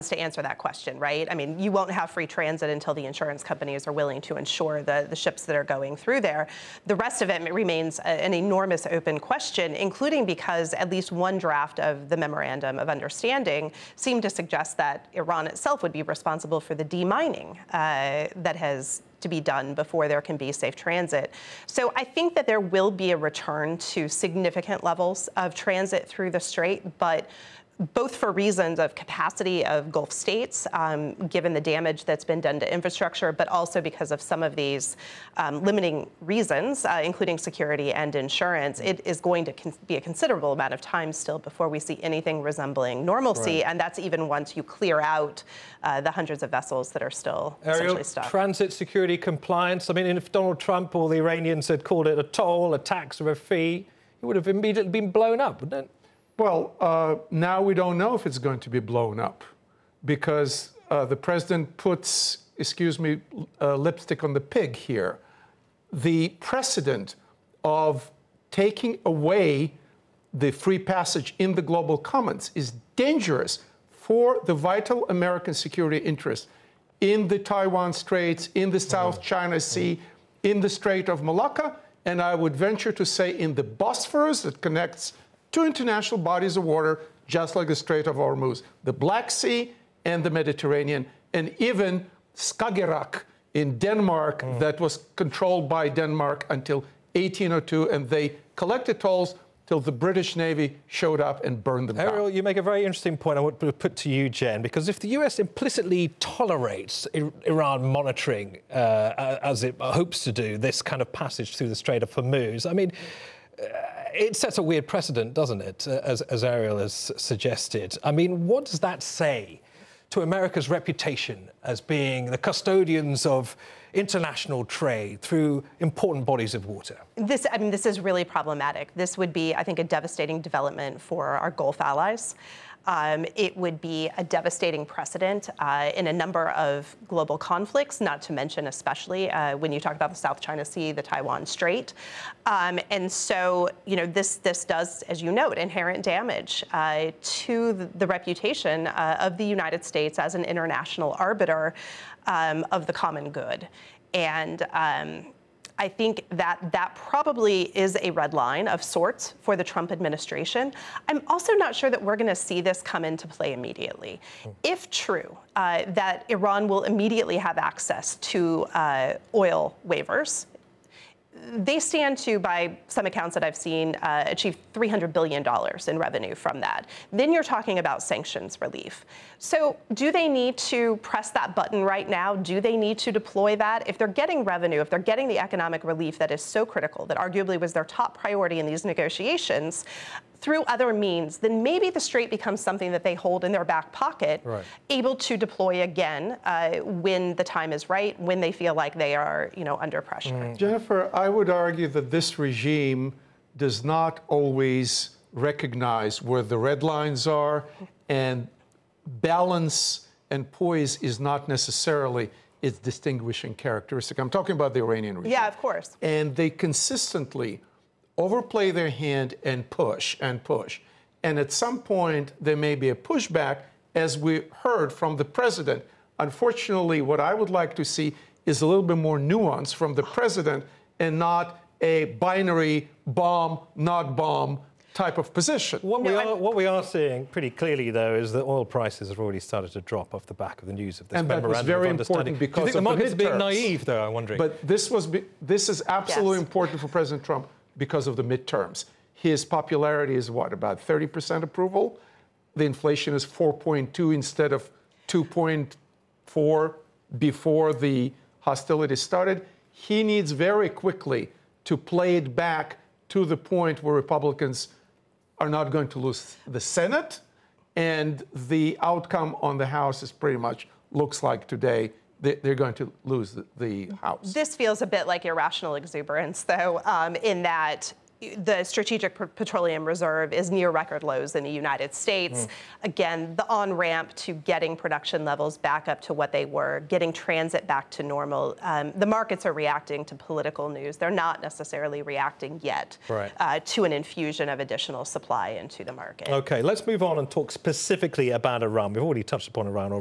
to answer that question, right? I mean, you won't have free transit until the insurance companies are willing to insure the ships that are going through there. The rest of it remains an enormous open question, including because at least one draft of the Memorandum of Understanding seemed to suggest that Iran itself would be responsible for the demining that has to be done before there can be safe transit. So I think that there will be a return to significant levels of transit through the Strait, but both for reasons of capacity of Gulf states, given the damage that's been done to infrastructure, but also because of some of these limiting reasons, including security and insurance, it is going to be a considerable amount of time still before we see anything resembling normalcy, right. And that's even once you clear out the hundreds of vessels that are still essentially stuck. Transit security compliance, I mean, if Donald Trump or the Iranians had called it a toll, a tax, or a fee, it would have immediately been blown up, wouldn't it? Well, now we don't know if it's going to be blown up because the president puts, lipstick on the pig here. The precedent of taking away the free passage in the global commons is dangerous for the vital American security interests in the Taiwan Straits, in the South China Sea, in the Strait of Malacca, and I would venture to say in the Bosphorus that connects two international bodies of water, just like the Strait of Hormuz, the Black Sea and the Mediterranean, and even Skagerrak in Denmark that was controlled by Denmark until 1802, and they collected tolls till the British Navy showed up and burned them down. Ariel, you make a very interesting point I want to put to you, Jen, because if the US implicitly tolerates Iran monitoring, as it hopes to do, this kind of passage through the Strait of Hormuz, I mean, it sets a weird precedent, doesn't it, as Ariel has suggested. I mean, what does that say to America's reputation as being the custodians of international trade through important bodies of water? This is really problematic. This would be, I think, a devastating development for our Gulf allies. It would be a devastating precedent in a number of global conflicts, not to mention especially when you talk about the South China Sea, the Taiwan Strait. And so, this does, as you note, inherent damage to the reputation of the United States as an international arbiter of the common good. And I think that probably is a red line of sorts for the Trump administration. I'm also not sure that we're going to see this come into play immediately. If true, that Iran will immediately have access to oil waivers, they stand to, by some accounts that I've seen, achieve $300 billion in revenue from that. Then you're talking about sanctions relief. So do they need to press that button right now? Do they need to deploy that? If they're getting revenue, if they're getting the economic relief that is so critical, that arguably was their top priority in these negotiations, through other means, then maybe the Strait becomes something that they hold in their back pocket, right, able to deploy again when the time is right, when they feel like they are, under pressure. Jennifer, I would argue that this regime does not always recognize where the red lines are, and balance and poise is not necessarily its distinguishing characteristic. I'm talking about the Iranian regime. Yeah, of course. And they consistently overplay their hand and push and push. And at some point, there may be a pushback, as we heard from the president. Unfortunately, what I would like to see is a little bit more nuance from the president and not a binary bomb, not bomb type of position. What we are seeing pretty clearly, though, is that oil prices have already started to drop off the back of the news of this memorandum of understanding. And that was very important because of the market's midterms. being naive, though, I'm wondering. But this is absolutely important for President Trump because of the midterms. His popularity is what, about 30% approval? The inflation is 4.2 instead of 2.4 before the hostilities started. He needs very quickly to play it back to the point where Republicans are not going to lose the Senate, and the outcome on the House is pretty much looks like today they're going to lose the House. This feels a bit like irrational exuberance, though, in that the Strategic Petroleum Reserve is near record lows in the United States. Again, the on-ramp to getting production levels back up to what they were, getting transit back to normal. The markets are reacting to political news. They're not necessarily reacting yet to an infusion of additional supply into the market. OK, let's move on and talk specifically about Iran. We've already touched upon Iran already.